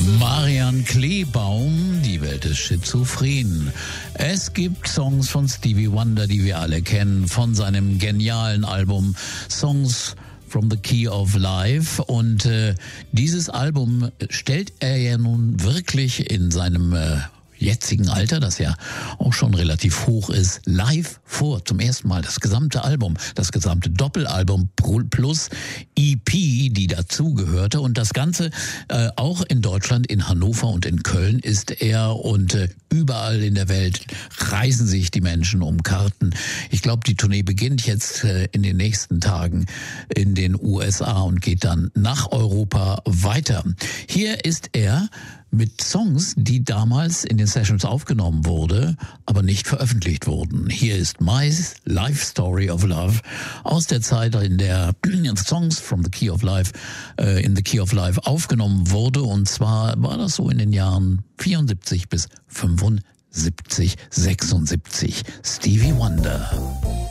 Marian Kleebaum, die Welt ist schizophren. Es gibt Songs von Stevie Wonder, die wir alle kennen, von seinem genialen Album Songs from the Key of Life. Und dieses Album stellt er ja nun wirklich in seinem jetzigen Alter, das ja auch schon relativ hoch ist, live vor. Zum ersten Mal das gesamte Album, das gesamte Doppelalbum plus EP, die dazugehörte. Und das Ganze auch in Deutschland, in Hannover und in Köln ist er. Und überall in der Welt reisen sich die Menschen um Karten. Ich glaube, die Tournee beginnt jetzt in den nächsten Tagen in den USA und geht dann nach Europa weiter. Hier ist er mit Songs, die damals in den Sessions aufgenommen wurde, aber nicht veröffentlicht wurden. Hier ist My Life Story of Love aus der Zeit, in der Songs from the Key of Life in the Key of Life aufgenommen wurde. Und zwar war das so in den Jahren 74 bis 75, 76. Stevie Wonder.